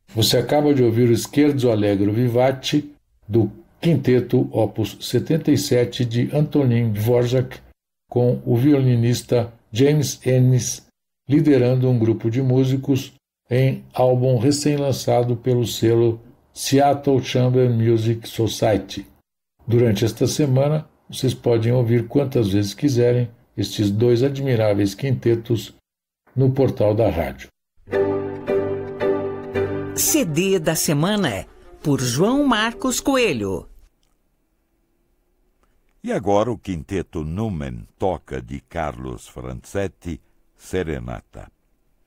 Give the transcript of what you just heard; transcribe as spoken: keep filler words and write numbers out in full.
Você acaba de ouvir o Scherzo Allegro Vivace, do Quinteto Opus setenta e sete de Antonin Dvorak, com o violinista James Ennis liderando um grupo de músicos em álbum recém-lançado pelo selo Seattle Chamber Music Society. Durante esta semana, vocês podem ouvir quantas vezes quiserem estes dois admiráveis quintetos no portal da rádio. C D da semana, por João Marcos Coelho. E agora o quinteto Numen toca de Carlos Franzetti, Serenata.